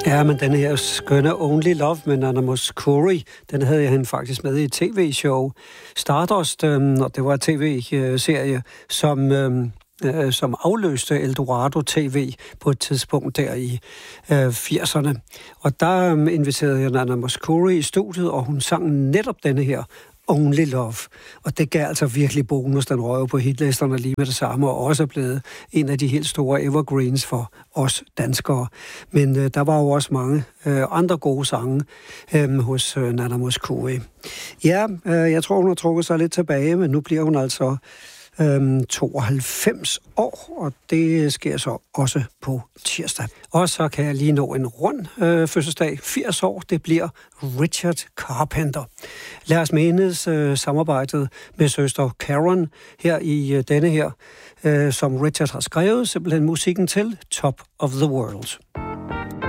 Ja, men den her skønne Only Love med Nana Mouskouri, den havde jeg hende faktisk med i et tv-show. Stardust, og det var et tv-serie, som afløste Eldorado TV på et tidspunkt der i 80'erne. Og der inviterede jeg Nana Mouskouri i studiet, og hun sang netop denne her Only Love. Og det gav altså virkelig bonus, den røg på hitlisterne lige med det samme, og også blevet en af de helt store evergreens for os danskere. Men der var jo også mange andre gode sange hos Nana Mouskouri. Ja, jeg tror, hun har trukket sig lidt tilbage, men nu bliver hun altså 92 år, og det sker så også på tirsdag. Og så kan jeg lige nå en rund fødselsdag. 80 år, det bliver Richard Carpenter. Lad os mindes samarbejdet med søster Karen her i denne her, som Richard har skrevet, simpelthen musikken til Top of the World.